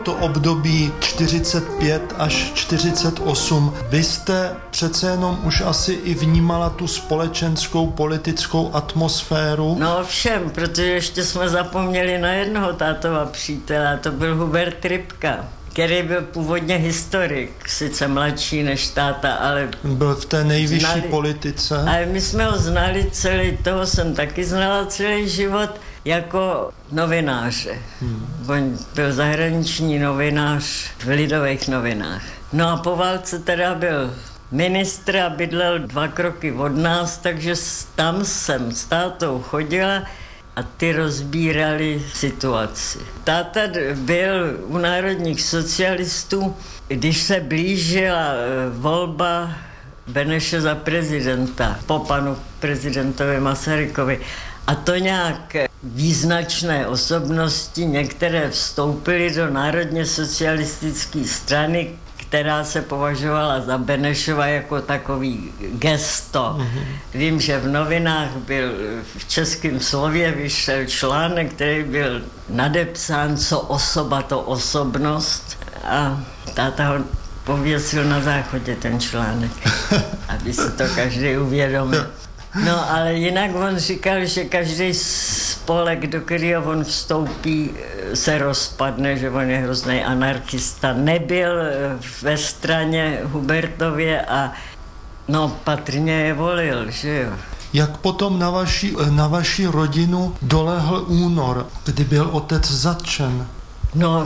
To období 45 až 48. Vy jste přece jenom už asi i vnímala tu společenskou, politickou atmosféru? No ovšem, protože ještě jsme zapomněli na jednoho tátova přítele, to byl Hubert Ripka, který byl původně historik, sice mladší než táta, ale... Byl v té nejvyšší politice. Ale my jsme ho znali toho jsem taky znala celý život, jako novináře. On byl zahraniční novinář v Lidových novinách. No a po válce teda byl ministr a bydlel 2 kroky od nás, takže tam jsem s tátou chodila a ty rozbírali situaci. Táta byl u národních socialistů, když se blížila volba Beneše za prezidenta, po panu prezidentovi Masarykovi. A to nějak význačné osobnosti, některé vstoupily do národně socialistické strany, která se považovala za Benešova jako takový gesto. Vím, že v novinách byl v Českém slově vyšel článek, který byl nadepsán co osoba, to osobnost, a táta ho pověsil na záchodě, ten článek, aby se to každý uvědomil. No, ale jinak on říkal, že každý spolek, do kterého on vstoupí, se rozpadne, že on je hrozný anarchista. Nebyl ve straně Hubertově a no patrně je volil, že jo. Jak potom na vaši rodinu dolehl únor, kdy byl otec zatčen? No,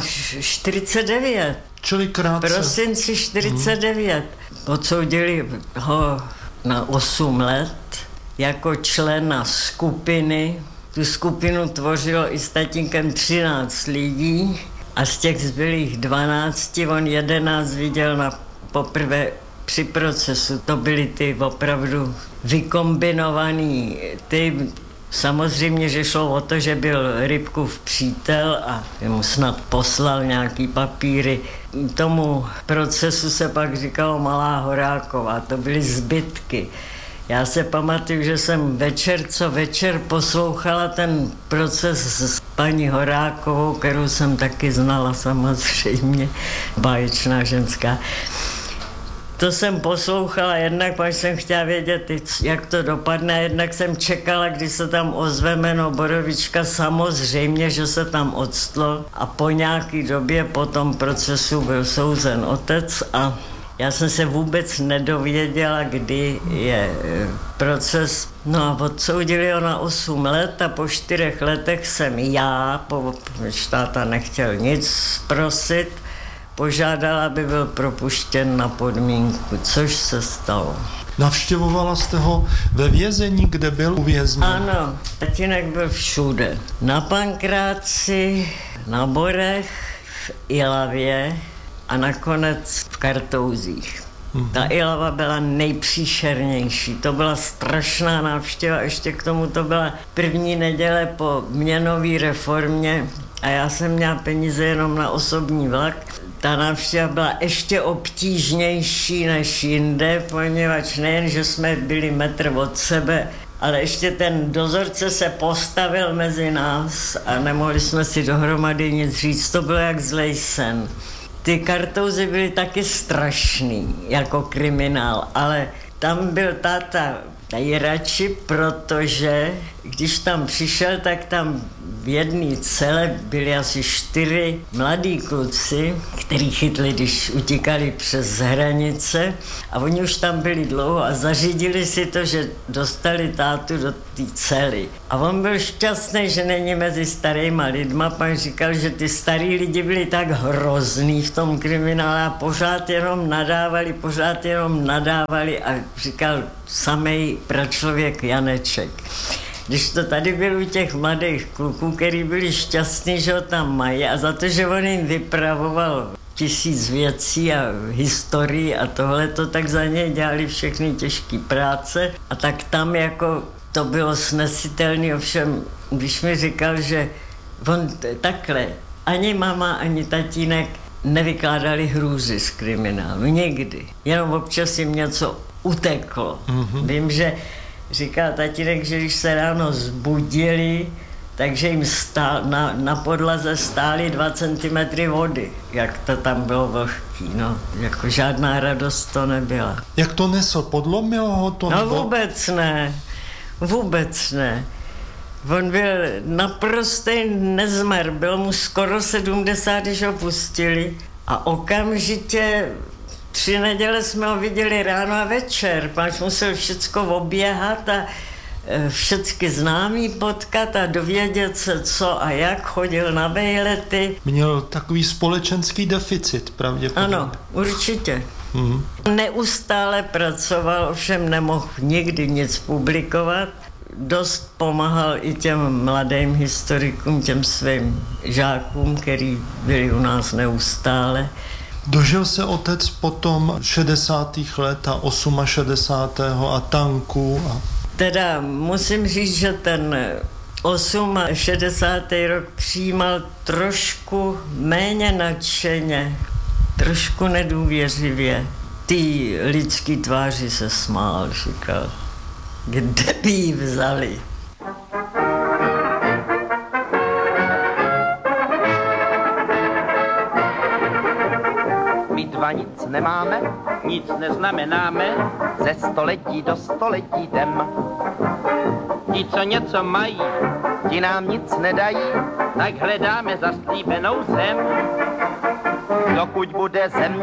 49. Čili krátce. Prosinci 49. Odsoudili ho na 8 let jako člena skupiny. Tu skupinu tvořilo i s tatínkem 13 lidí a z těch zbylých 12 on 11 viděl poprvé při procesu. To byly ty opravdu vykombinovaný ty. Samozřejmě, že šlo o to, že byl Rybkův přítel a mu snad poslal nějaký papíry. Tomu procesu se pak říkalo Malá Horáková, to byly zbytky. Já se pamatuju, že jsem večer poslouchala ten proces s paní Horákovou, kterou jsem taky znala samozřejmě, báječná ženská. To jsem poslouchala jednak, protože jsem chtěla vědět, jak to dopadne, jednak jsem čekala, kdy se tam ozve jméno Borovička, samozřejmě, že se tam odstlo a po nějaký době po tom procesu byl souzen otec a já jsem se vůbec nedověděla, kdy je proces. No a odsoudili ho na 8 let a po 4 letech jsem já, táta nechtěl nic prosit, požádala, aby byl propuštěn na podmínku, což se stalo. Navštěvovala jste ho ve vězení, kde byl uvězněn? Ano, tatínek byl všude. Na Pankráci, na Borech, v Ilavě a nakonec v Kartouzích. Ta Ilava byla nejpříšernější, to byla strašná návštěva, ještě k tomu to byla první neděle po měnové reformě a já jsem měla peníze jenom na osobní vlak. Ta návštěva byla ještě obtížnější než jinde, poněvadž nejen, že jsme byli metr od sebe, ale ještě ten dozorce se postavil mezi nás a nemohli jsme si dohromady nic říct, to bylo jak zlej sen. Ty Kartouzy byly taky strašný, jako kriminál, ale tam byl táta nejradši, protože když tam přišel, tak tam v jedné cele byli asi 4 mladí kluci, který chytli, když utíkali přes hranice a oni už tam byli dlouho a zařídili si to, že dostali tátu do té cely. A on byl šťastný, že není mezi starýma lidma, pak říkal, že ty starý lidi byli tak hrozný v tom kriminále a pořád jenom nadávali a říkal samej pračlověk Janeček. Když to tady byl u těch mladých kluků, který byli šťastní, že ho tam mají a za to, že on jim vypravoval 1000 věcí a historii a tohleto, tak za něj dělali všechny těžké práce a tak tam jako to bylo snesitelné, ovšem když mi říkal, že on takhle, ani mama, ani tatínek nevykládali hrůzy z kriminálu, nikdy, jenom občas jim něco uteklo. Vím, že říkal tatínek, že když se ráno zbudili, takže jim na podlaze stály 2 centimetry vody, jak to tam bylo vlhký, no, jako žádná radost to nebyla. Jak to nesl? Podlomilo ho to? No vůbec ne. On byl naprostý nezmar, bylo mu skoro 70, když ho pustili a okamžitě 3 neděle jsme ho viděli ráno a večer, páč musel všecko oběhat a všecky známí potkat a dovědět se, co a jak, chodil na vejlety. Měl takový společenský deficit, pravděpodobně. Ano, určitě. Neustále pracoval, ovšem nemohl nikdy nic publikovat. Dost pomáhal i těm mladým historikům, těm svým žákům, který byli u nás neustále. Dožil se otec potom 60. let a 68. a tanků. Teda musím říct, že ten 68. rok přijímal trošku méně nadšeně, trošku nedůvěřivě. Ty lidský tváři se smál, říkal, kde by ji vzali. My dva nic nemáme, nic neznamenáme, ze století do století jdem. Ti, co něco mají, ti nám nic nedají, tak hledáme zaslíbenou zem. Dokud bude země